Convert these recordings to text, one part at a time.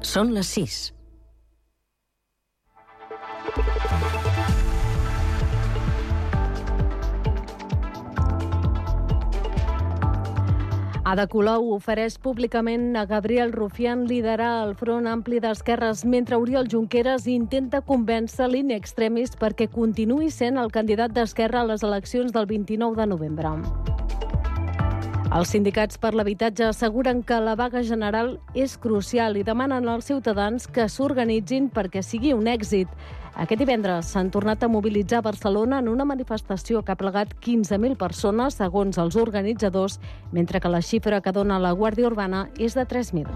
Són les 6. Ada Colau ofereix públicament a Gabriel Rufián liderar el Front Ampli d'Esquerres, mentre Oriol Junqueras intenta convèncer l'in extremis perquè continuï sent el candidat d'Esquerra a les eleccions del 29 de novembre. Els sindicats per l'habitatge asseguren que la vaga general és crucial i demanen als ciutadans que s'organitzin perquè sigui un èxit. Aquest divendres s'han tornat a mobilitzar a Barcelona en una manifestació que ha plegat 15.000 persones, segons els organitzadors, mentre que la xifra que dona la Guàrdia Urbana és de 3.000.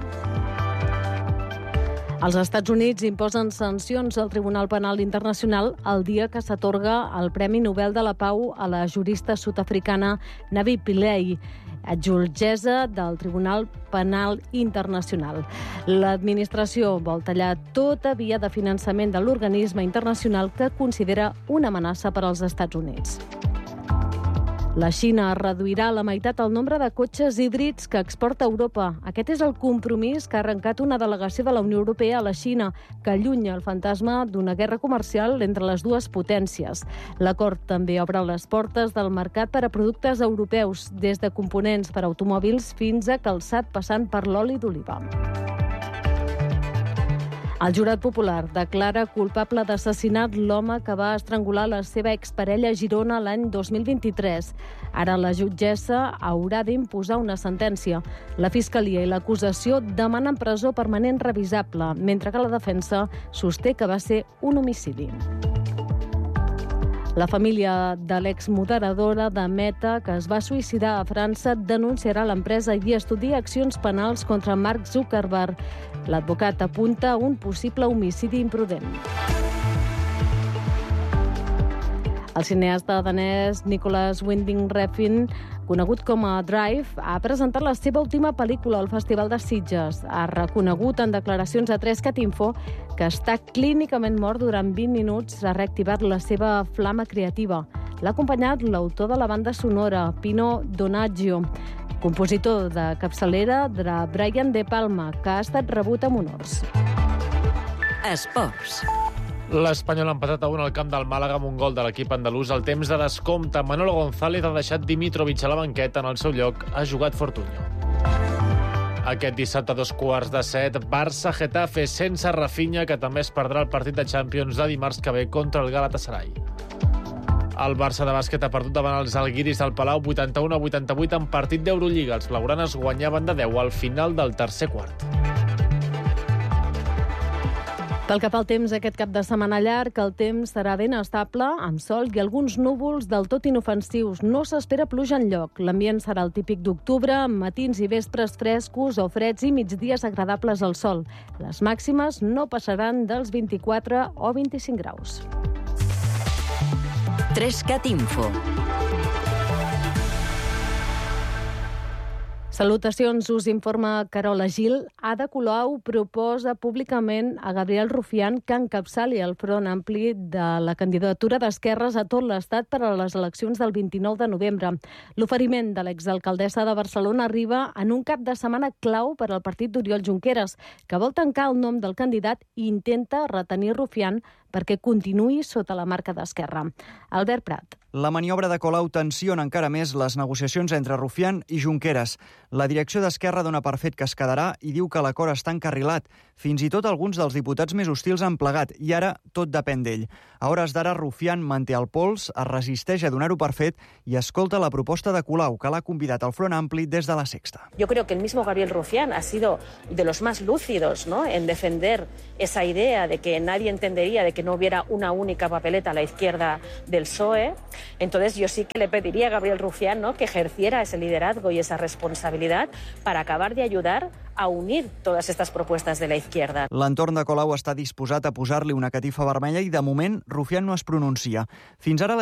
Els Estats Units imposen sancions al Tribunal Penal Internacional el dia que s'atorga el Premi Nobel de la Pau a la jurista sud-africana Navi Pillay, jutgessa del Tribunal Penal Internacional. L'administració vol tallar tota via de finançament de l'organisme internacional que considera una amenaça per als Estats Units. La Xina reduirà a la meitat el nombre de cotxes híbrids que exporta a Europa. Aquest és el compromís que ha arrencat una delegació de la Unió Europea a la Xina, que allunya el fantasma d'una guerra comercial entre les dues potències. L'acord també obre les portes del mercat per a productes europeus, des de components per a automòbils fins a calçat passant per l'oli d'oliva. El jurat popular declara culpable d'assassinat l'home que va estrangular la seva exparella a Girona l'any 2023. Ara la jutgessa haurà d'imposar una sentència. La Fiscalia i l'acusació demanen presó permanent revisable, mentre que la defensa sosté que va ser un homicidi. La família de l'exmoderadora de Meta, que es va suïcidar a França, denunciarà l'empresa i estudia accions penals contra Mark Zuckerberg. L'advocat apunta a un possible homicidi imprudent. El cineasta danès Nicolas Winding Refn, conegut com a Drive, ha presentat la seva última pel·lícula al Festival de Sitges. Ha reconegut en declaracions a 3CAT-Info que està clínicament mort durant 20 minuts, ha reactivat la seva flama creativa. L'ha acompanyat l'autor de la banda sonora, Pino Donaggio, compositor de capçalera de Brian De Palma, que ha estat rebut amb honors. Esports. L'Espanyol ha empatat a 1 al camp del Màlaga amb un gol de l'equip andalús al temps de descompte. Manolo González ha deixat Dimitrovic a la banqueta. En el seu lloc ha jugat Fortuño. Aquest dissabte a 6:15, Barça-Getafe sense Rafinha, que també es perdrà el partit de Champions de dimarts que ve contra el Galatasaray. El Barça de bàsquet ha perdut davant els alguiris del Palau 81-88 en partit d'Eurolliga. Els blaugranes guanyaven de 10 al final del tercer quart. Pel que fa al temps, aquest cap de setmana llarg, el temps serà ben estable, amb sol i alguns núvols del tot inofensius. No s'espera pluja enlloc. L'ambient serà el típic d'octubre, amb matins i vespres frescos o freds i migdies agradables al sol. Les màximes no passaran dels 24 o 25 graus. 3CAT-Info. Salutacions, us informa Carola Gil. Ada Colau proposa públicament a Gabriel Rufián que encapçali el Front Ampli de la candidatura d'Esquerres a tot l'Estat per a les eleccions del 29 de novembre. L'oferiment de l'exalcaldessa de Barcelona arriba en un cap de setmana clau per al partit d'Oriol Junqueras, que vol tancar el nom del candidat i intenta retenir Rufián perquè continuï sota la marca d'Esquerra. Albert Prat. La maniobra de Colau tensiona encara més les negociacions entre Rufián i Junqueras. La direcció d'Esquerra dona per fet que es quedarà i diu que l'acord està encarrilat. Fins i tot alguns dels diputats més hostils han plegat i ara tot depèn d'ell. A hores d'ara, Rufián manté el pols, es resisteix a donar-ho per fet i escolta la proposta de Colau, que l'ha convidat al Front Ampli des de La Sexta. Yo creo que el mismo Gabriel Rufián ha sido de los más lúcidos, ¿no?, en defender esa idea de que nadie entendería de que no hubiera una única papeleta a la izquierda del PSOE. Entonces yo sí que le pediría a Gabriel Rufián, ¿no?, que ejerciera ese liderazgo y esa responsabilidad para acabar de ayudar a unir todas estas propuestas de la izquierda. L'entorn de Colau està disposat a posar-li una catifa vermella i de moment Rufián no es pronuncia. Fins ara